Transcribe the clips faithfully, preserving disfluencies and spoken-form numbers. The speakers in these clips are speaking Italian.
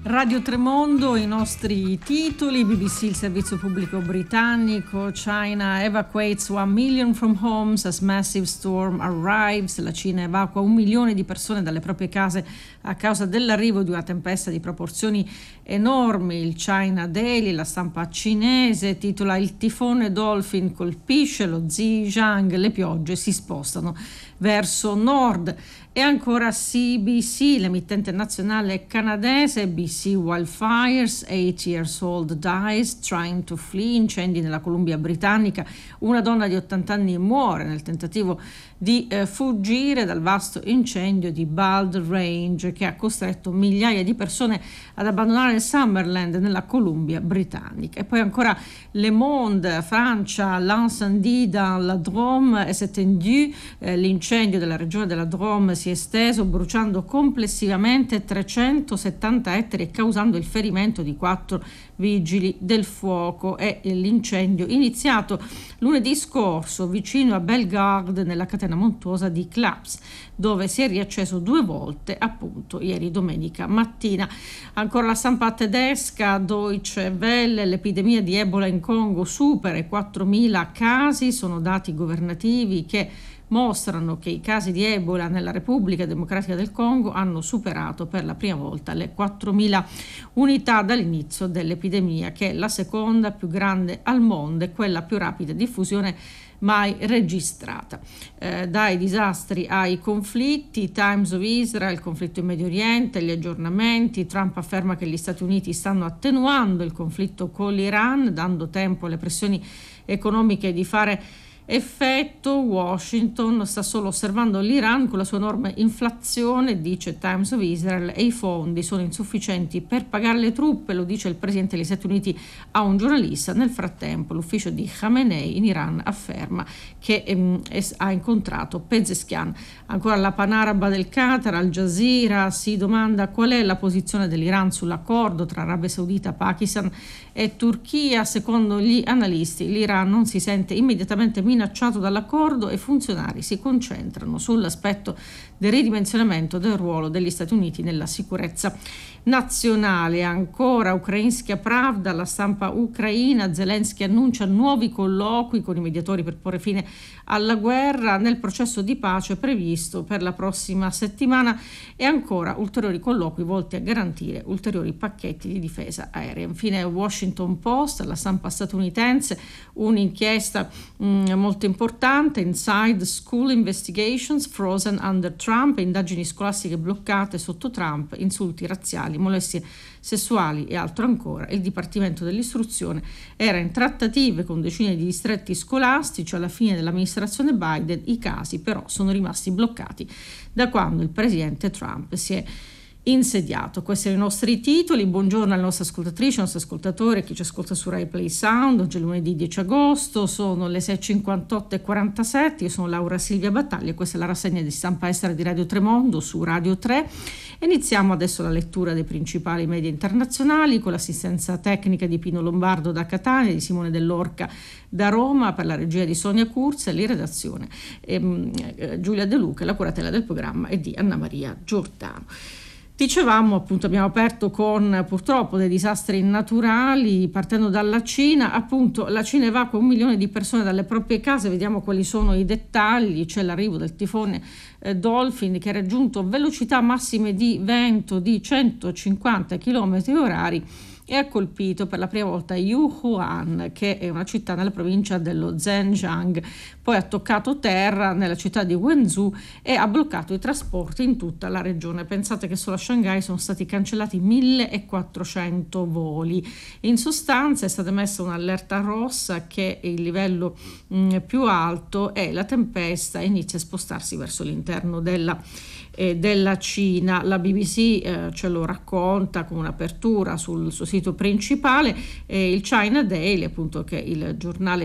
Radio Tremondo, i nostri titoli: B B C, il servizio pubblico britannico. China evacuates one million from homes as massive storm arrives. La Cina evacua un milione di persone dalle proprie case a causa dell'arrivo di una tempesta di proporzioni enormi. Il China Daily, la stampa cinese, titola: il tifone Dolphin colpisce lo Xinjiang, le piogge si spostano verso nord. E ancora C B C, l'emittente nazionale canadese. B C Wildfires, eight years old dies trying to flee, incendi nella Columbia britannica, una donna di ottanta anni muore nel tentativo di eh, fuggire dal vasto incendio di Bald Range che ha costretto migliaia di persone ad abbandonare il Summerland nella Columbia britannica. E poi ancora Le Monde, Francia, l'incendie dans la Drôme est étendu, eh, l'incendio della regione della Drôme si è esteso bruciando complessivamente trecentosettanta ettari e causando il ferimento di quattro vigili del fuoco. È l'incendio iniziato lunedì scorso vicino a Bellegarde nella catena montuosa di Claps, dove si è riacceso due volte appunto ieri domenica mattina. Ancora la stampa tedesca, Deutsche Welle, l'epidemia di Ebola in Congo supera i quattromila casi, sono dati governativi che mostrano che i casi di Ebola nella Repubblica Democratica del Congo hanno superato per la prima volta le quattromila unità dall'inizio dell'epidemia, che è la seconda più grande al mondo e quella più rapida diffusione mai registrata. Eh, dai disastri ai conflitti, Times of Israel, il conflitto in Medio Oriente, gli aggiornamenti. Trump afferma che gli Stati Uniti stanno attenuando il conflitto con l'Iran, dando tempo alle pressioni economiche di fare effetto. Washington sta solo osservando l'Iran con la sua enorme inflazione, dice Times of Israel, e i fondi sono insufficienti per pagare le truppe, lo dice il presidente degli Stati Uniti a un giornalista. Nel frattempo l'ufficio di Khamenei in Iran afferma che ehm, es- ha incontrato Pezeshkian. Ancora la panaraba del Qatar, Al Jazeera si domanda qual è la posizione dell'Iran sull'accordo tra Arabia Saudita, Pakistan e Turchia. Secondo gli analisti l'Iran non si sente immediatamente minacciato dall'accordo e i funzionari si concentrano sull'aspetto del ridimensionamento del ruolo degli Stati Uniti nella sicurezza nazionale. Ancora Ukrainska Pravda, la stampa ucraina, Zelensky annuncia nuovi colloqui con i mediatori per porre fine alla guerra nel processo di pace previsto per la prossima settimana, e ancora ulteriori colloqui volti a garantire ulteriori pacchetti di difesa aerea. Infine Washington Post, la stampa statunitense, un'inchiesta mh, molto importante, Inside School Investigations Frozen Under Trump, indagini scolastiche bloccate sotto Trump, insulti razziali, molestie sessuali e altro ancora. Il Dipartimento dell'Istruzione era in trattative con decine di distretti scolastici. Alla fine dell'amministrazione Biden i casi però sono rimasti bloccati da quando il presidente Trump si è insediato. Questi sono i nostri titoli. Buongiorno alle nostre ascoltatrici, ai nostri ascoltatori, a chi ci ascolta su Rai Play Sound. Oggi è lunedì dieci agosto, sono le sei e cinquantotto e quarantasette. Io sono Laura Silvia Battaglia e questa è la rassegna di stampa estera di Radio Tremondo su Radio tre. Iniziamo adesso la lettura dei principali media internazionali con l'assistenza tecnica di Pino Lombardo da Catania, di Simone Dell'Orca da Roma, per la regia di Sonia Curzi e la redazione ehm, eh, Giulia De Luca, la curatela del programma è di Anna Maria Giordano. Dicevamo, appunto, abbiamo aperto con purtroppo dei disastri naturali, partendo dalla Cina. Appunto, la Cina evacua un milione di persone dalle proprie case. Vediamo quali sono i dettagli. C'è l'arrivo del tifone eh, Dolphin, che ha raggiunto velocità massime di vento di centocinquanta chilometri orari e ha colpito per la prima volta Yuhuan, che è una città nella provincia dello Zhejiang. Poi ha toccato terra nella città di Wenzhou e ha bloccato i trasporti in tutta la regione. Pensate che solo a Shanghai sono stati cancellati millequattrocento voli. In sostanza è stata emessa un'allerta rossa, che è il livello mh, più alto, e la tempesta inizia a spostarsi verso l'interno della eh, della Cina. La B B C eh, ce lo racconta con un'apertura sul suo sito principale, eh, il China Daily, appunto, che è il giornale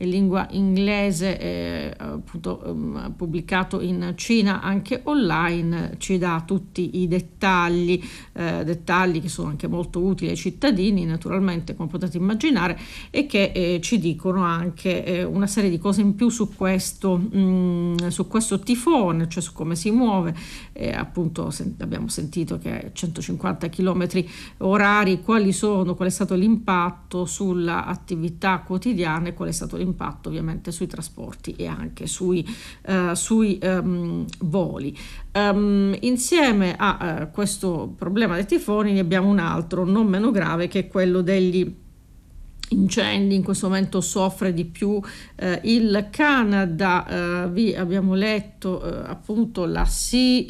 in lingua inglese, eh, appunto um, pubblicato in Cina anche online, ci dà tutti i dettagli, eh, dettagli che sono anche molto utili ai cittadini, naturalmente, come potete immaginare, e che eh, ci dicono anche eh, una serie di cose in più su questo, mh, su questo tifone, cioè su come si muove. Eh, appunto sen- abbiamo sentito che centocinquanta chilometri orari, quali sono, qual è stato l'impatto sulla attività quotidiana e qual è stato l'impatto ovviamente sui trasporti e anche sui, uh, sui um, voli. Um, insieme a uh, questo problema dei tifoni ne abbiamo un altro non meno grave, che è quello degli incendi. In questo momento soffre di più eh, il Canada. Eh, vi abbiamo letto eh, appunto la C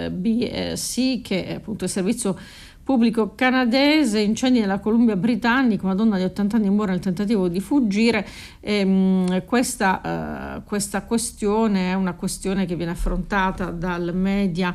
B C, che è appunto il servizio pubblico canadese. Incendi nella Columbia Britannica, una donna di ottanta anni muore nel tentativo di fuggire. E, questa, uh, questa questione è una questione che viene affrontata dal media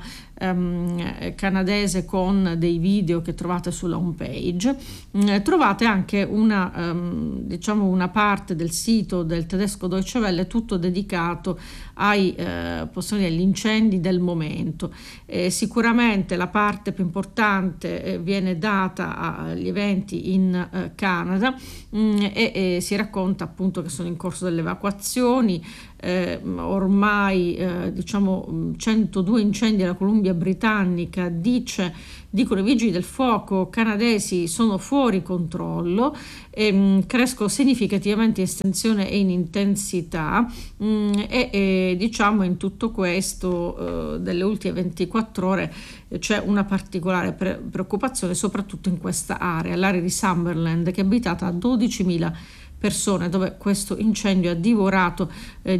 um, canadese con dei video che trovate sulla home page. Mm, trovate anche una, um, diciamo una parte del sito del tedesco Deutsche Welle tutto dedicato ai, eh, possiamo dire, agli incendi del momento. Eh, sicuramente la parte più importante eh, viene data agli eventi in eh, Canada, mh, e, e si racconta appunto che sono in corso delle evacuazioni. Eh, ormai eh, diciamo centodue incendi alla Columbia Britannica, dice, dicono i vigili del fuoco canadesi, sono fuori controllo e mh, crescono significativamente in estensione e in intensità, mh, e, e diciamo in tutto questo eh, delle ultime ventiquattro ore c'è una particolare pre- preoccupazione soprattutto in questa area, l'area di Summerland, che è abitata da dodicimila persone, dove questo incendio ha divorato eh,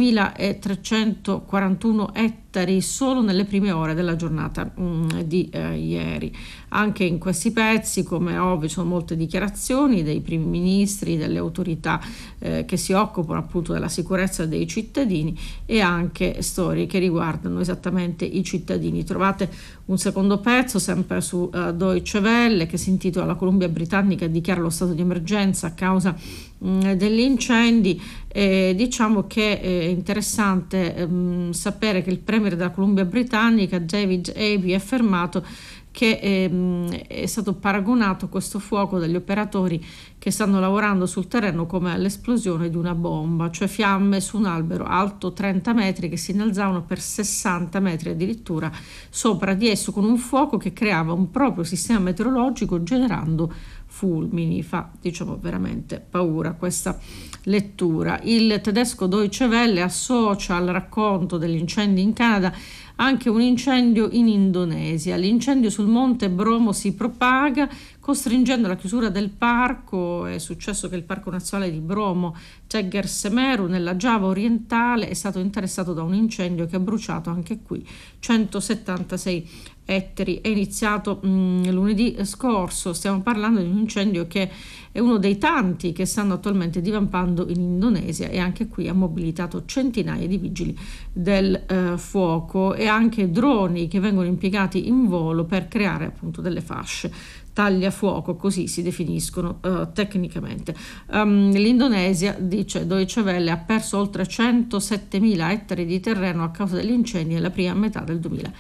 diecimilatrecentoquarantuno ettari solo nelle prime ore della giornata mh, di eh, ieri. Anche in questi pezzi, come ovvio, ci sono molte dichiarazioni dei primi ministri, delle autorità eh, che si occupano appunto della sicurezza dei cittadini, e anche storie che riguardano esattamente i cittadini. Trovate un secondo pezzo sempre su uh, Deutsche Welle, che si intitola "La Columbia Britannica dichiara lo stato di emergenza a causa mh, degli incendi". Eh, diciamo che è interessante mh, sapere che il premier della Columbia Britannica, David Abey, ha affermato che ehm, è stato paragonato questo fuoco dagli operatori che stanno lavorando sul terreno come all'esplosione di una bomba, cioè fiamme su un albero alto trenta metri che si innalzavano per sessanta metri addirittura sopra di esso, con un fuoco che creava un proprio sistema meteorologico generando fulmini. Fa, diciamo, veramente paura questa lettura. Il tedesco Deutsche Welle associa al racconto degli incendi in Canada anche un incendio in Indonesia. L'incendio sul monte Bromo si propaga, costringendo la chiusura del parco. È successo che il Parco Nazionale di Bromo Tengger Semeru, nella Giava orientale, è stato interessato da un incendio che ha bruciato anche qui centosettantasei ettari. È iniziato mh, lunedì scorso. Stiamo parlando di un incendio che è uno dei tanti che stanno attualmente divampando in Indonesia, e anche qui ha mobilitato centinaia di vigili del eh, fuoco e anche droni che vengono impiegati in volo per creare appunto delle fasce tagliafuoco, così si definiscono uh, tecnicamente. Um, L'Indonesia, dice Deutsche Welle, ha perso oltre centosettemila ettari di terreno a causa degli incendi nella prima metà del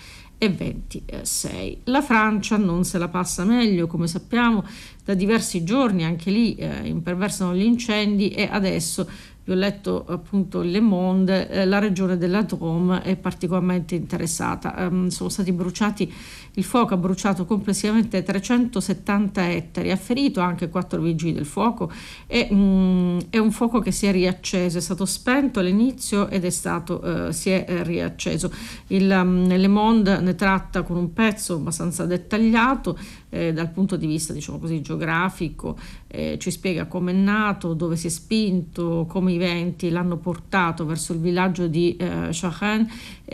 duemilaventisei. La Francia non se la passa meglio, come sappiamo, da diversi giorni anche lì eh, imperversano gli incendi, e adesso vi ho letto appunto Le Monde, eh, la regione della Drôme è particolarmente interessata. Um, sono stati bruciati, il fuoco ha bruciato complessivamente trecentosettanta ettari, ha ferito anche quattro vigili del fuoco, e um, è un fuoco che si è riacceso, è stato spento all'inizio ed è stato, uh, si è eh, riacceso. Il um, Le Monde ne tratta con un pezzo abbastanza dettagliato eh, dal punto di vista, diciamo così, geografico, eh, ci spiega come è nato, dove si è spinto, come i venti l'hanno portato verso il villaggio di eh, Chahén,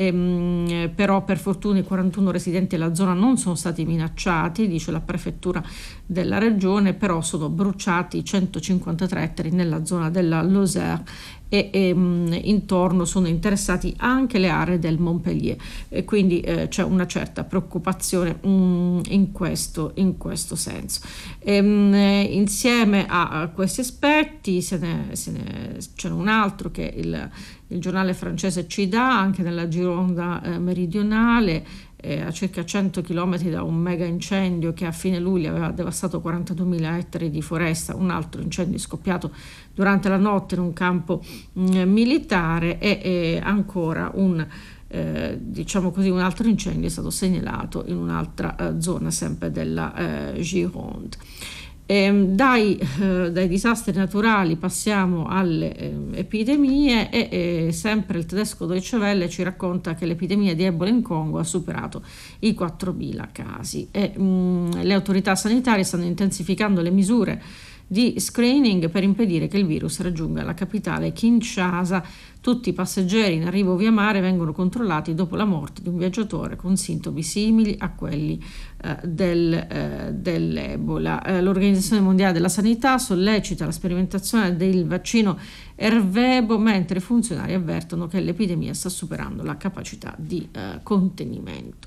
ehm, però per fortuna i quarantuno residenti della zona non sono stati minacciati, dice la prefettura della regione, però sono bruciati centocinquantatré ettari nella zona della Lozère e, e mh, intorno sono interessati anche le aree del Montpellier, e quindi eh, c'è una certa preoccupazione mh, in questo, in questo senso. E, mh, insieme a, a questi aspetti se ne, se ne, c'è un altro che il, il giornale francese ci dà, anche nella Gironda eh, meridionale, eh, a circa cento chilometri da un mega incendio che a fine luglio aveva devastato quarantaduemila ettari di foresta, un altro incendio scoppiato durante la notte in un campo mh, militare, e, e ancora un Eh, diciamo così un altro incendio è stato segnalato in un'altra eh, zona sempre della eh, Gironde. E, dai, eh, dai disastri naturali passiamo alle eh, epidemie e, e sempre il tedesco Deutsche Welle ci racconta che l'epidemia di Ebola in Congo ha superato i quattromila casi e mh, le autorità sanitarie stanno intensificando le misure di screening per impedire che il virus raggiunga la capitale Kinshasa. Tutti i passeggeri in arrivo via mare vengono controllati dopo la morte di un viaggiatore con sintomi simili a quelli eh, del, eh, dell'Ebola. Eh, L'Organizzazione Mondiale della Sanità sollecita la sperimentazione del vaccino Ervebo, mentre i funzionari avvertono che l'epidemia sta superando la capacità di eh, contenimento.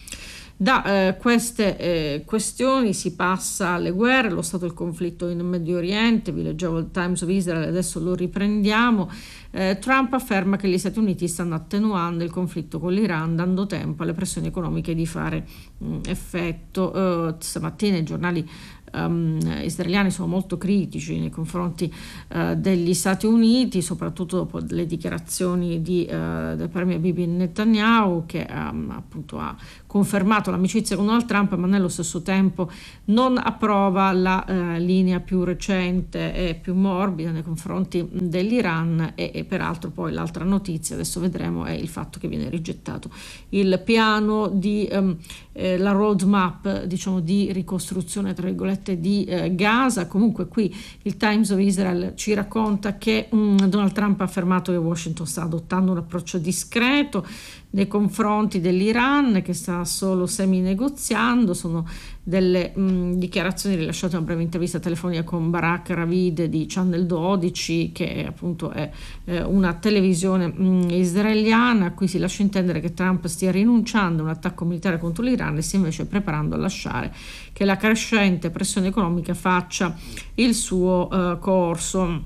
Da eh, queste eh, questioni si passa alle guerre, lo stato del conflitto in Medio Oriente, vi leggevo il Times of Israel, adesso lo riprendiamo. Eh, Trump afferma che gli Stati Uniti stanno attenuando il conflitto con l'Iran, dando tempo alle pressioni economiche di fare mh, effetto. Eh, stamattina i giornali Um, israeliani sono molto critici nei confronti uh, degli Stati Uniti, soprattutto dopo le dichiarazioni di, uh, del premier Bibi Netanyahu, che um, appunto ha confermato l'amicizia con Donald Trump, ma nello stesso tempo non approva la uh, linea più recente e più morbida nei confronti dell'Iran e, e peraltro poi l'altra notizia, adesso vedremo, è il fatto che viene rigettato il piano di um, eh, la roadmap, diciamo, di ricostruzione tra virgolette di eh, Gaza. Comunque qui il Times of Israel ci racconta che mh, Donald Trump ha affermato che Washington sta adottando un approccio discreto nei confronti dell'Iran, che sta solo semi-negoziando. Sono delle mh, dichiarazioni rilasciate in una breve intervista telefonica con Barak Ravid di Channel dodici, che appunto è eh, una televisione mh, israeliana. Qui si lascia intendere che Trump stia rinunciando a un attacco militare contro l'Iran e stia invece preparando a lasciare che la crescente pressione economica faccia il suo uh, corso.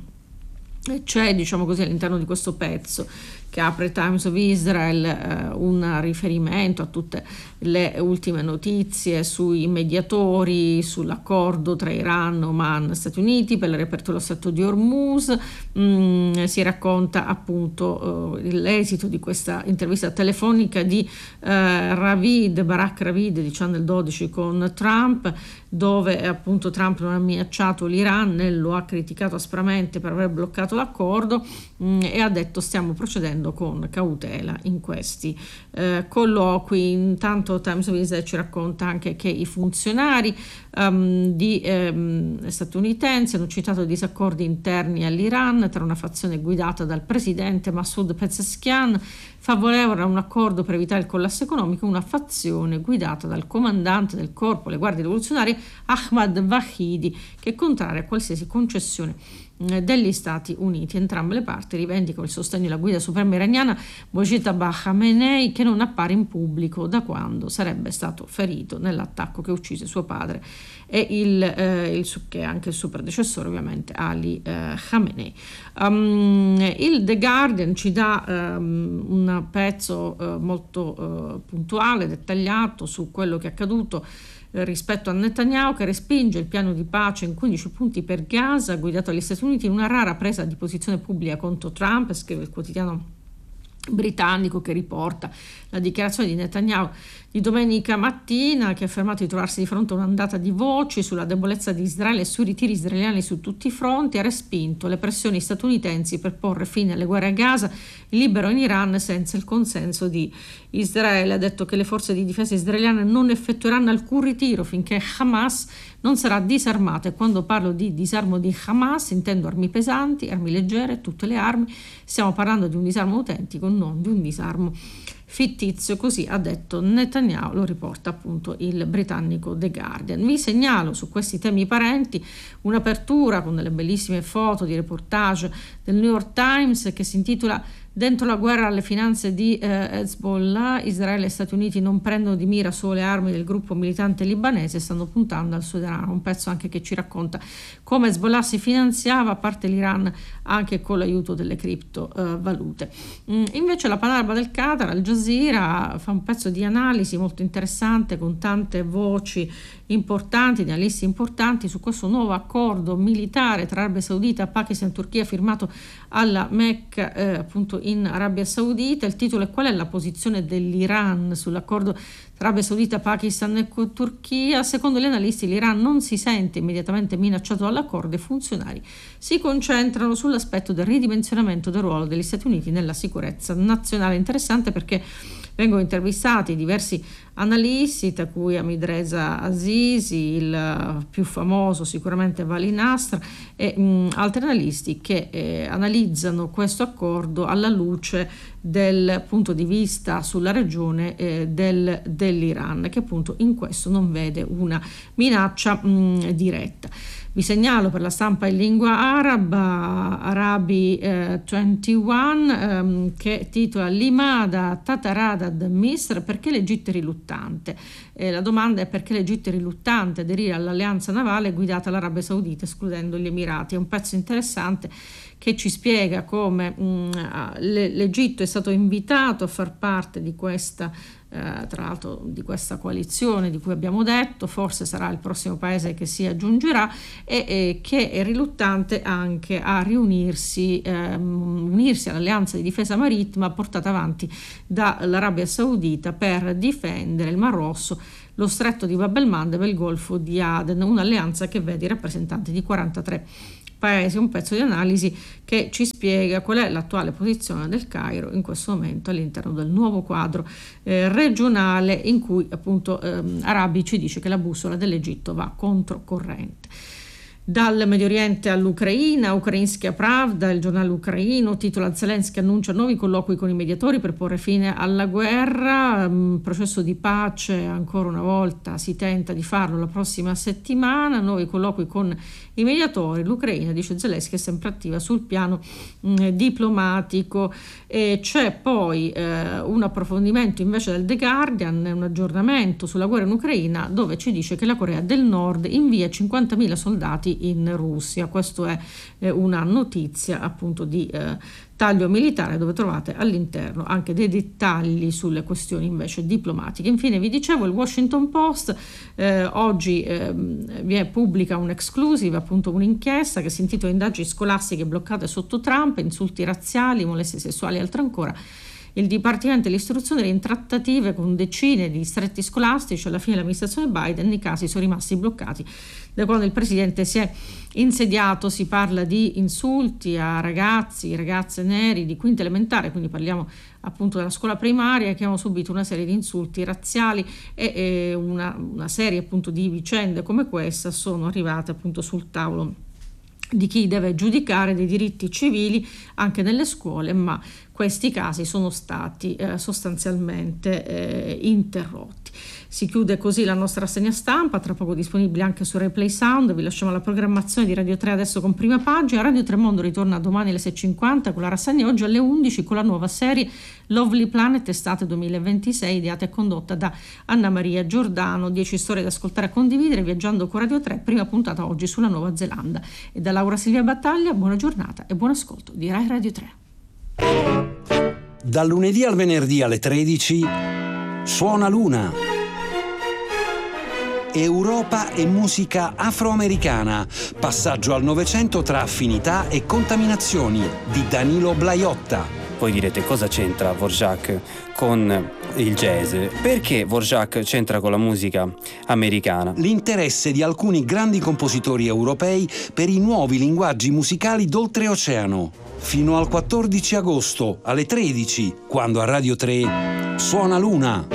E c'è, diciamo così, all'interno di questo pezzo che apre Times of Israel eh, un riferimento a tutte le ultime notizie sui mediatori, sull'accordo tra Iran, Oman e Stati Uniti per la riapertura dello stretto di Hormuz. Mm, si racconta appunto eh, l'esito di questa intervista telefonica di eh, Ravid, Barak Ravid di Channel dodici con Trump, dove appunto Trump non ha minacciato l'Iran né lo ha criticato aspramente per aver bloccato l'accordo, mh, e ha detto stiamo procedendo con cautela in questi eh, colloqui. Intanto Times of Israel ci racconta anche che i funzionari um, di, um, statunitensi hanno citato disaccordi interni all'Iran tra una fazione guidata dal presidente Masoud Pezeshkian, favorevole a un accordo per evitare il collasso economico, una fazione guidata dal comandante del corpo le guardie rivoluzionarie Ahmad Vahidi, che è contraria a qualsiasi concessione degli Stati Uniti. Entrambe le parti rivendicano il sostegno alla guida suprema iraniana Mojtaba Khamenei, che non appare in pubblico da quando sarebbe stato ferito nell'attacco che uccise suo padre e il, eh, il, che è anche il suo predecessore, ovviamente, Ali eh, Khamenei. Um, il The Guardian ci dà um, un pezzo uh, molto uh, puntuale, dettagliato su quello che è accaduto rispetto a Netanyahu, che respinge il piano di pace in quindici punti per Gaza guidato dagli Stati Uniti in una rara presa di posizione pubblica contro Trump, scrive il quotidiano britannico, che riporta la dichiarazione di Netanyahu di domenica mattina, che ha affermato di trovarsi di fronte a un'ondata di voci sulla debolezza di Israele e sui ritiri israeliani su tutti i fronti. Ha respinto le pressioni statunitensi per porre fine alle guerre a Gaza, il libero in Iran senza il consenso di Israele. Ha detto che le forze di difesa israeliane non effettueranno alcun ritiro finché Hamas non sarà disarmata, e quando parlo di disarmo di Hamas intendo armi pesanti, armi leggere, tutte le armi. Stiamo parlando di un disarmo autentico, non di un disarmo fittizio, così ha detto Netanyahu, lo riporta appunto il britannico The Guardian. Vi segnalo su questi temi parenti un'apertura con delle bellissime foto di reportage del New York Times che si intitola Dentro la guerra alle finanze di eh, Hezbollah, Israele e Stati Uniti non prendono di mira solo le armi del gruppo militante libanese, stanno puntando al suo denaro. Un pezzo anche che ci racconta come Hezbollah si finanziava, a parte l'Iran, anche con l'aiuto delle criptovalute. Mm, invece la Panorama del Qatar, Al Jazeera, fa un pezzo di analisi molto interessante con tante voci importanti, di analisti importanti su questo nuovo accordo militare tra Arabia Saudita, Pakistan e Turchia firmato alla Mecca, eh, appunto in Arabia Saudita. Il titolo è: qual è la posizione dell'Iran sull'accordo tra Arabia Saudita, Pakistan e Turchia? Secondo gli analisti l'Iran non si sente immediatamente minacciato dall'accordo e i funzionari si concentrano sull'aspetto del ridimensionamento del ruolo degli Stati Uniti nella sicurezza nazionale. Interessante perché vengono intervistati diversi analisti, tra cui Hamid Reza Azizi, il più famoso sicuramente Vali Nasr, e mh, altri analisti che eh, analizzano questo accordo alla luce del punto di vista sulla regione eh, del, dell'Iran, che appunto in questo non vede una minaccia mh, diretta. Vi segnalo per la stampa in lingua araba Arabi eh, ventuno ehm, che titola Limada Tataradad Misr, perché l'Egitto è riluttante. Eh, la domanda è perché l'Egitto è riluttante aderire all'alleanza navale guidata dall'Arabia Saudita, escludendo gli Emirati. È un pezzo interessante che ci spiega come mh, l'Egitto è stato invitato a far parte di questa Eh, tra l'altro di questa coalizione di cui abbiamo detto, forse sarà il prossimo paese che si aggiungerà, e, e che è riluttante anche a riunirsi, ehm, unirsi all'alleanza di difesa marittima portata avanti dall'Arabia Saudita per difendere il Mar Rosso, lo stretto di Bab el-Mandeb e il Golfo di Aden, un'alleanza che vede i rappresentanti di quarantatré paesi. Un pezzo di analisi che ci spiega qual è l'attuale posizione del Cairo in questo momento all'interno del nuovo quadro eh, regionale, in cui appunto ehm, Arabi ci dice che la bussola dell'Egitto va controcorrente. Dal Medio Oriente all'Ucraina, Ukrainskaya Pravda, il giornale ucraino, titola Zelensky annuncia nuovi colloqui con i mediatori per porre fine alla guerra, um, processo di pace ancora una volta si tenta di farlo la prossima settimana, nuovi colloqui con i mediatori. L'Ucraina, dice Zelensky, è sempre attiva sul piano mh, diplomatico. E c'è poi eh, un approfondimento invece del The Guardian, un aggiornamento sulla guerra in Ucraina, dove ci dice che la Corea del Nord invia cinquantamila soldati in Russia. Questo è eh, una notizia appunto di eh, taglio militare, dove trovate all'interno anche dei dettagli sulle questioni invece diplomatiche. Infine vi dicevo il Washington Post eh, oggi eh, vi è, pubblica un'esclusiva, appunto un'inchiesta che si intitola Indagini scolastiche bloccate sotto Trump, insulti razziali, molestie sessuali e altro ancora. Il Dipartimento dell'Istruzione era in trattative con decine di distretti scolastici. Alla fine dell'amministrazione Biden i casi sono rimasti bloccati da quando il presidente si è insediato. Si parla di insulti a ragazzi, ragazze neri di quinta elementare, quindi parliamo appunto della scuola primaria, che hanno subito una serie di insulti razziali e, e una, una serie appunto di vicende come questa sono arrivate appunto sul tavolo di chi deve giudicare dei diritti civili anche nelle scuole, ma questi casi sono stati eh, sostanzialmente eh, interrotti. Si chiude così la nostra rassegna stampa, tra poco disponibile anche su Replay Sound. Vi lasciamo la programmazione di Radio tre adesso con Prima Pagina. Radio tre Mondo ritorna domani alle sei e cinquanta con la rassegna, oggi alle undici con la nuova serie Lovely Planet estate duemilaventisei, ideata e condotta da Anna Maria Giordano. dieci storie da ascoltare e condividere viaggiando con Radio tre, prima puntata oggi sulla Nuova Zelanda. E da Laura Silvia Battaglia, buona giornata e buon ascolto di Rai Radio tre. Dal lunedì al venerdì alle tredici Suona Luna. Europa e musica afroamericana. Passaggio al Novecento tra affinità e contaminazioni di Danilo Blaiotta. Voi direte cosa c'entra Dvorak con il jazz? Perché Dvorak c'entra con la musica americana? L'interesse di alcuni grandi compositori europei per i nuovi linguaggi musicali d'oltreoceano. Fino al quattordici agosto alle tredici, quando a Radio tre Suona Luna.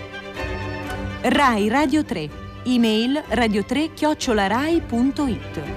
Rai Radio tre. Email radio tre chiocciola rai punto it.